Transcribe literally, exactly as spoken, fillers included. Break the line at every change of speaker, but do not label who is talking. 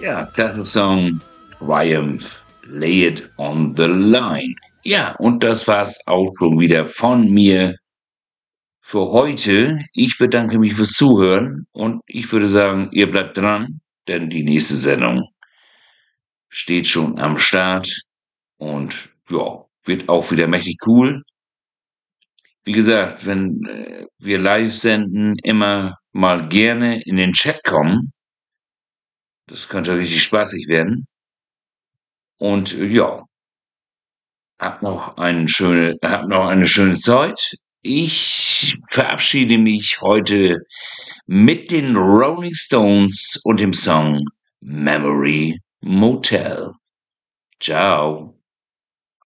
Ja, klasse Song. Triumph, Lay It on the Line. Ja, und das war's auch schon wieder von mir für heute. Ich bedanke mich fürs Zuhören und ich würde sagen, ihr bleibt dran, denn die nächste Sendung steht schon am Start und ja, wird auch wieder mächtig cool. Wie gesagt, wenn äh, wir live senden, immer mal gerne in den Chat kommen. Das könnte richtig spaßig werden. Und äh, ja, Hab noch eine schöne, hab noch eine schöne Zeit. Ich verabschiede mich heute mit den Rolling Stones und dem Song Memory Motel. Ciao.